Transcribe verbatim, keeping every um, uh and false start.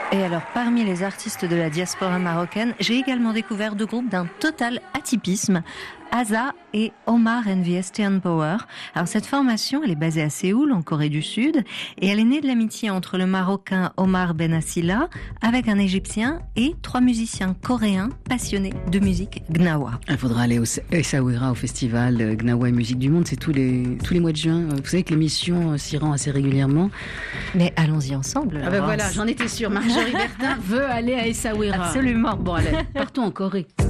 Et alors, parmi les artistes de la diaspora marocaine, j'ai également découvert deux groupes d'un total atypisme, Aza et Omar and the Eastern Power. Alors cette formation, elle est basée à Séoul, en Corée du Sud, et elle est née de l'amitié entre le Marocain Omar Benassila avec un Égyptien et trois musiciens coréens passionnés de musique gnawa. Il faudra aller au Essaouira, au festival Gnawa et Musique du Monde, c'est tous les, tous les mois de juin. Vous savez que l'émission s'y rend assez régulièrement. Mais allons-y ensemble. Ah ben voilà, j'en étais sûre, Marjorie Bertin veut aller à Essaouira. Absolument. Bon allez, partons en Corée.